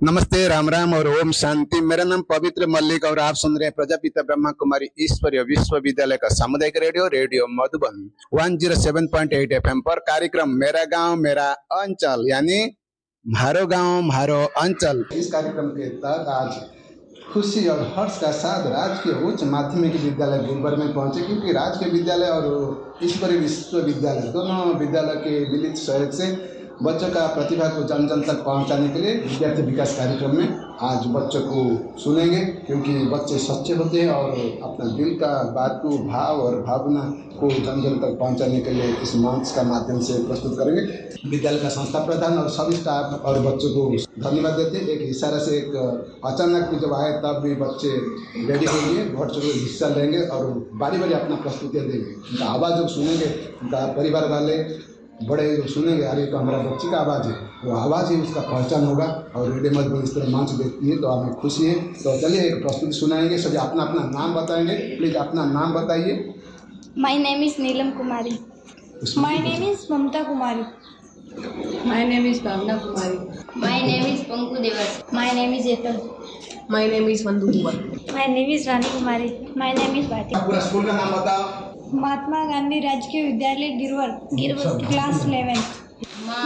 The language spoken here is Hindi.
नमस्ते, राम राम और ओम शांति। मेरा नाम पवित्र मल्लिक और आप सुन रहे हैं प्रजापिता ब्रह्मा कुमारी ईश्वरीय विश्वविद्यालय का सामुदायिक रेडियो रेडियो मधुबन 107.8 एफएम पर कार्यक्रम मेरा गांव मेरा अंचल, यानी म्हारो गांव म्हारो अंचल। इस कार्यक्रम के तहत आज खुशी और हर्ष का साथ राजकीय उच्च माध्यमिक विद्यालय गुलबर्ग में पहुंचे, क्योंकि राजकीय विद्यालय और ईश्वरीय विश्वविद्यालय दोनों विद्यालय के मिलित सहयोग से बच्चों का प्रतिभा को जन जन तक पहुंचाने के लिए विद्यार्थी विकास कार्यक्रम में आज बच्चों को सुनेंगे, क्योंकि बच्चे सच्चे होते हैं और अपना दिल का बात को भाव और भावना को जन जन तक पहुंचाने के लिए इस मंच का माध्यम से प्रस्तुत करेंगे। विद्यालय का संस्था प्रधान और सभी स्टाफ और बच्चों को धन्यवाद देते। एक इशारा से एक अचानक भी जब आए तब भी बच्चे रेडी होंगे, बच्चों को हिस्सा लेंगे और बारी बारी अपना प्रस्तुतियाँ देंगे। उनका आवाज़ जब सुनेंगे, उनका परिवार वाले बड़े जो सुनेंगे, अरे तो हमारा बच्चे का आवाज़ है, वो आवाज़ ही उसका पहचान होगा। और रेडियो मधुबन इस तरह मंच देखती है तो हमें खुशी है। तो चलिए एक प्रस्तुति सुनाएंगे, सभी अपना अपना नाम बताएंगे। प्लीज़ अपना नाम बताइए। My name is Neelam Kumari. My name is Mamta Kumari. My name is Bhavna Kumari. My name is Panku Devas. My name is Etal. My name is Vandu Kumar. My name is Rani Kumari. My name is Bhati. पूरा स्कूल का नाम बताओ। महात्मा गांधी राजकीय विद्यालय गिरवर क्लास 11।